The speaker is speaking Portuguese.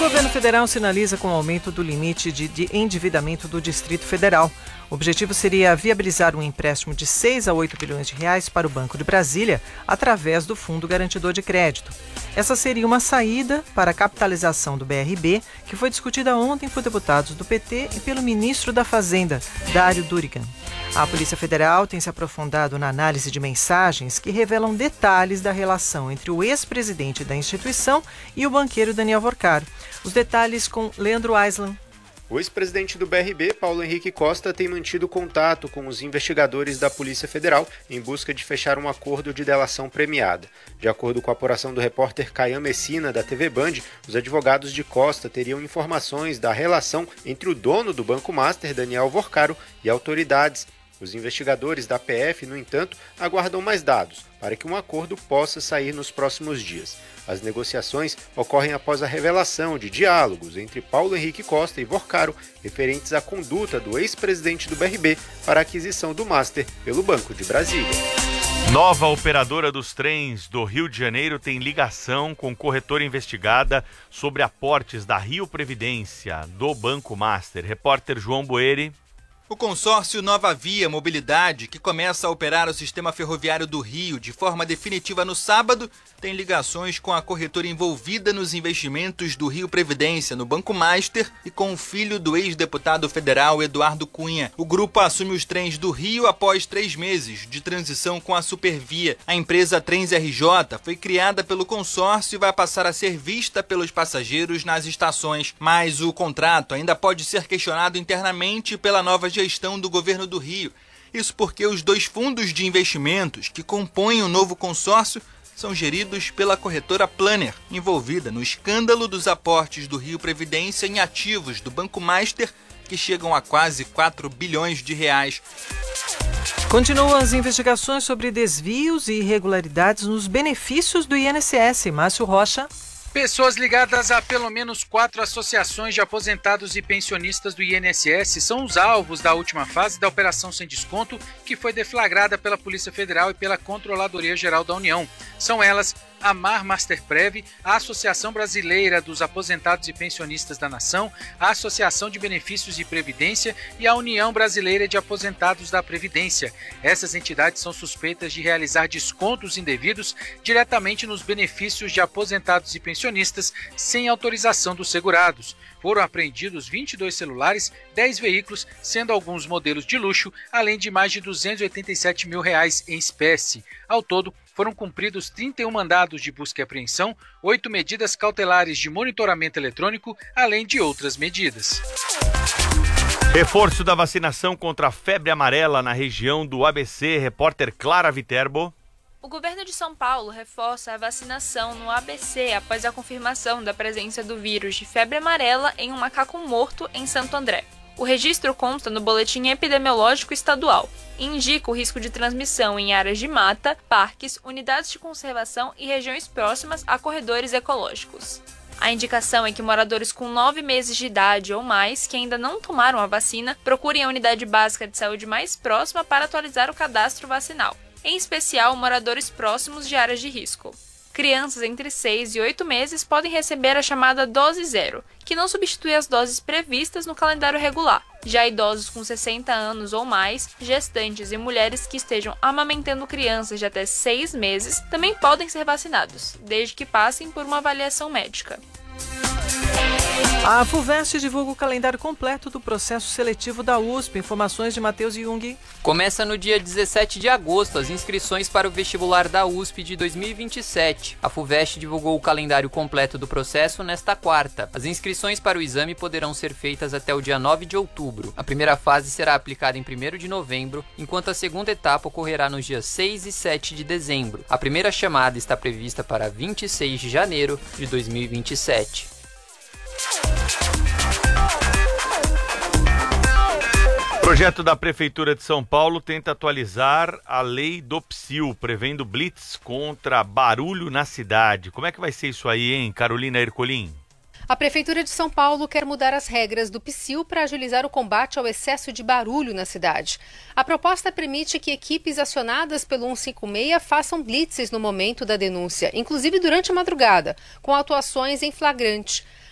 governo federal sinaliza com o aumento do limite de endividamento do Distrito Federal. O objetivo seria viabilizar um empréstimo de 6 a 8 bilhões de reais para o Banco de Brasília através do Fundo Garantidor de Crédito. Essa seria uma saída para a capitalização do BRB, que foi discutida ontem por deputados do PT e pelo ministro da Fazenda, Dário Durigan. A Polícia Federal tem se aprofundado na análise de mensagens que revelam detalhes da relação entre o ex-presidente da instituição e o banqueiro Daniel Vorcaro. Os detalhes com Leandro Aislan. O ex-presidente do BRB, Paulo Henrique Costa, tem mantido contato com os investigadores da Polícia Federal em busca de fechar um acordo de delação premiada. De acordo com a apuração do repórter Caian Messina, da TV Band, os advogados de Costa teriam informações da relação entre o dono do Banco Master, Daniel Vorcaro, e autoridades. Os investigadores da PF, no entanto, aguardam mais dados para que um acordo possa sair nos próximos dias. As negociações ocorrem após a revelação de diálogos entre Paulo Henrique Costa e Vorcaro referentes à conduta do ex-presidente do BRB para a aquisição do Master pelo Banco de Brasília. Nova operadora dos trens do Rio de Janeiro tem ligação com corretora investigada sobre aportes da Rio Previdência do Banco Master. Repórter João Boeri. O consórcio Nova Via Mobilidade, que começa a operar o sistema ferroviário do Rio de forma definitiva no sábado, tem ligações com a corretora envolvida nos investimentos do Rio Previdência no Banco Master e com o filho do ex-deputado federal Eduardo Cunha. O grupo assume os trens do Rio após 3 meses de transição com a Supervia. A empresa Trens RJ foi criada pelo consórcio e vai passar a ser vista pelos passageiros nas estações. Mas o contrato ainda pode ser questionado internamente pela nova gestão do governo do Rio. Isso porque os 2 fundos de investimentos que compõem o novo consórcio são geridos pela corretora Planner, envolvida no escândalo dos aportes do Rio Previdência em ativos do Banco Master, que chegam a quase 4 bilhões de reais. Continuam as investigações sobre desvios e irregularidades nos benefícios do INSS. Márcio Rocha. Pessoas ligadas a pelo menos 4 associações de aposentados e pensionistas do INSS são os alvos da última fase da Operação Sem Desconto, que foi deflagrada pela Polícia Federal e pela Controladoria Geral da União. São elas a Mar Masterprev, a Associação Brasileira dos Aposentados e Pensionistas da Nação, a Associação de Benefícios de Previdência e a União Brasileira de Aposentados da Previdência. Essas entidades são suspeitas de realizar descontos indevidos diretamente nos benefícios de aposentados e pensionistas sem autorização dos segurados. Foram apreendidos 22 celulares, 10 veículos, sendo alguns modelos de luxo, além de mais de R$287 mil em espécie. Ao todo, foram cumpridos 31 mandados de busca e apreensão, 8 medidas cautelares de monitoramento eletrônico, além de outras medidas. Reforço da vacinação contra a febre amarela na região do ABC. Repórter Clara Viterbo. O governo de São Paulo reforça a vacinação no ABC após a confirmação da presença do vírus de febre amarela em um macaco morto em Santo André. O registro consta no Boletim Epidemiológico Estadual e indica o risco de transmissão em áreas de mata, parques, unidades de conservação e regiões próximas a corredores ecológicos. A indicação é que moradores com 9 meses de idade ou mais que ainda não tomaram a vacina procurem a unidade básica de saúde mais próxima para atualizar o cadastro vacinal, em especial moradores próximos de áreas de risco. Crianças entre 6 e 8 meses podem receber a chamada dose zero, que não substitui as doses previstas no calendário regular. Já idosos com 60 anos ou mais, gestantes e mulheres que estejam amamentando crianças de até 6 meses também podem ser vacinados, desde que passem por uma avaliação médica. A FUVEST divulga o calendário completo do processo seletivo da USP. Informações de Matheus Jung. Começa no dia 17 de agosto as inscrições para o vestibular da USP de 2027. A FUVEST divulgou o calendário completo do processo nesta quarta. As inscrições para o exame poderão ser feitas até o dia 9 de outubro. A primeira fase será aplicada em 1º de novembro, enquanto a segunda etapa ocorrerá nos dias 6 e 7 de dezembro. A primeira chamada está prevista para 26 de janeiro de 2027. O projeto da Prefeitura de São Paulo tenta atualizar a lei do PSIL, prevendo blitz contra barulho na cidade. Como é que vai ser isso aí, hein, Carolina Ercolim? A Prefeitura de São Paulo quer mudar as regras do PSIL para agilizar o combate ao excesso de barulho na cidade. A proposta permite que equipes acionadas pelo 156 façam blitzes no momento da denúncia, inclusive durante a madrugada, com atuações em flagrante.